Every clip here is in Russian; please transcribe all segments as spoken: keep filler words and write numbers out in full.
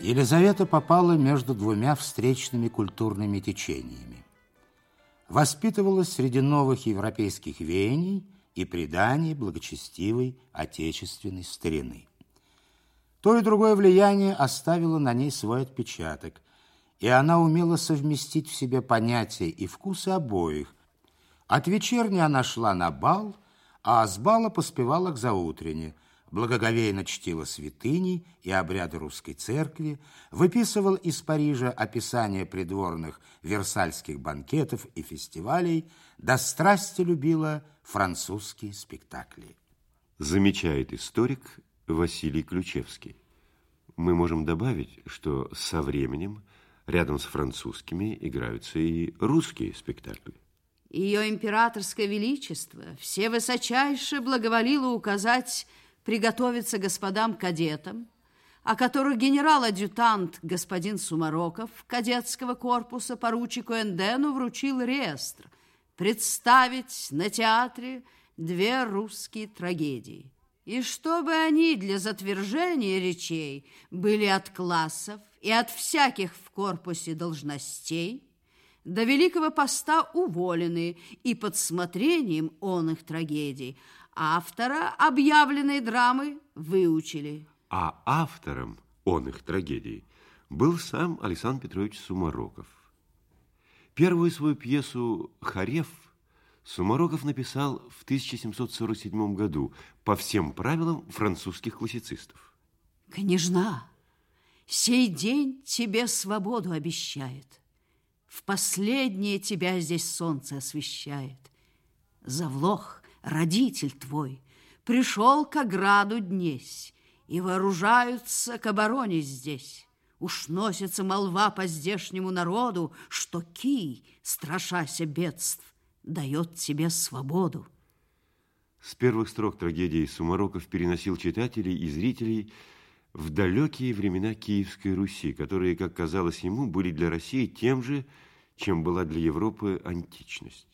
Елизавета попала между двумя встречными культурными течениями. Воспитывалась среди новых европейских веяний и преданий благочестивой отечественной старины. То и другое влияние оставило на ней свой отпечаток, и она умела совместить в себе понятия и вкусы обоих. От вечерни она шла на бал, а с бала поспевала к заутренне, благоговейно чтила святыни и обряды русской церкви, выписывала из Парижа описания придворных версальских банкетов и фестивалей, до страсти любила французские спектакли. Замечает историк Василий Ключевский. Мы можем добавить, что со временем рядом с французскими играются и русские спектакли. Ее императорское величество всевысочайше благоволило указать приготовиться господам кадетам, о которых генерал-адъютант господин Сумароков кадетского корпуса поручику Эндену вручил реестр представить на театре две русские трагедии. И чтобы они для затвержения речей были от классов и от всяких в корпусе должностей, до Великого Поста уволены и под смотрением он их трагедий автора объявленной драмы выучили. А автором он их трагедий был сам Александр Петрович Сумароков. Первую свою пьесу «Харев» Сумароков написал в тысяча семьсот сорок седьмом году по всем правилам французских классицистов. «Княжна, сей день тебе свободу обещает. В последнее тебя здесь солнце освещает. Завлох, родитель твой, пришел к ограду днесь, и вооружаются к обороне здесь. Уж носится молва по здешнему народу, что Кий, страшася бедств, дает тебе свободу». С первых строк трагедии Сумароков переносил читателей и зрителей в далекие времена Киевской Руси, которые, как казалось ему, были для России тем же, чем была для Европы античность.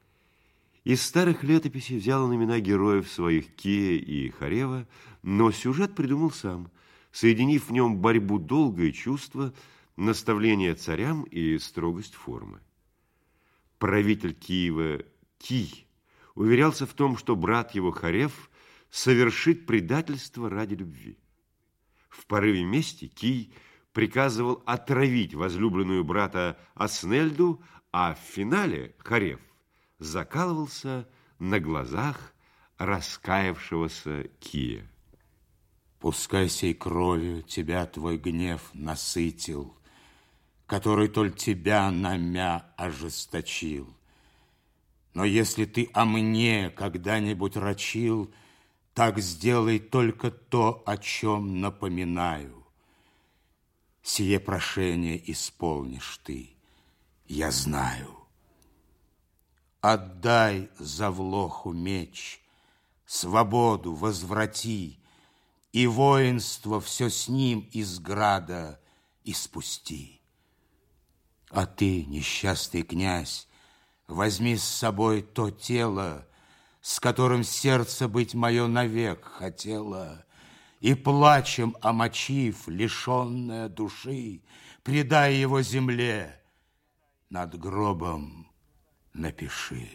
Из старых летописей взял он имена героев своих Кия и Харева, но сюжет придумал сам, соединив в нем борьбу долга и чувства, наставление царям и строгость формы. Правитель Киева Кий уверялся в том, что брат его Харев совершит предательство ради любви. В порыве мести Кий приказывал отравить возлюбленную брата Аснельду, а в финале Харев закалывался на глазах раскаявшегося Кия. Пускай сей кровью тебя твой гнев насытил, который толь тебя намя ожесточил. Но если ты о мне когда-нибудь рочил, так сделай только то, о чем напоминаю. Сие прошение исполнишь ты, я знаю. Отдай Завлоху меч, свободу возврати, и воинство все с ним из града испусти. А ты, несчастный князь, возьми с собой то тело, с которым сердце быть мое навек хотело, и плачем омочив, лишенное души, предай его земле, над гробом напиши.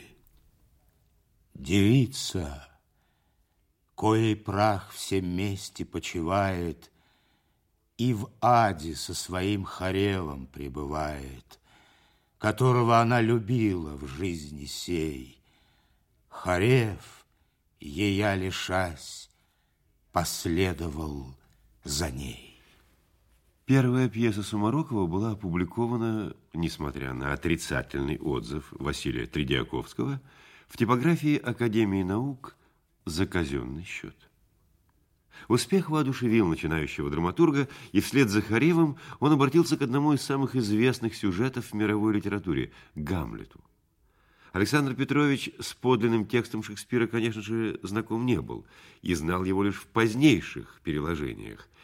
Девица, коей прах всем месте почивает, и в аде со своим Харевом пребывает, которого она любила в жизни сей. Харев, ея лишась, последовал за ней. Первая пьеса Сумарокова была опубликована, несмотря на отрицательный отзыв Василия Тредиаковского, в типографии Академии наук за казенный счет. Успех воодушевил начинающего драматурга, и вслед за Харевом он обратился к одному из самых известных сюжетов в мировой литературе – Гамлету. Александр Петрович с подлинным текстом Шекспира, конечно же, знаком не был и знал его лишь в позднейших переложениях.